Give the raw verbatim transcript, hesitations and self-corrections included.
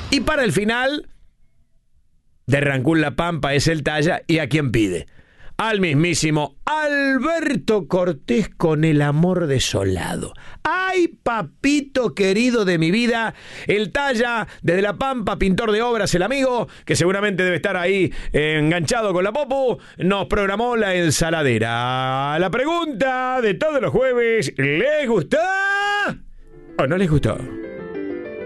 Y para el final, de Rancún La Pampa es el Talla, ¿y a quién pide? Al mismísimo Alberto Cortés con El amor desolado. ¡Ay, papito querido de mi vida! El Talla, desde La Pampa, pintor de obras, el amigo, que seguramente debe estar ahí eh, enganchado con la Popu, nos programó la ensaladera. La pregunta de todos los jueves, ¿les gustó o no les gustó?